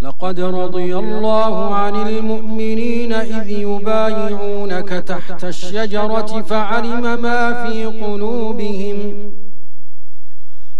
لقد رضي الله عن المؤمنين إذ يبايعونك تحت الشجرة فعلم ما في قلوبهم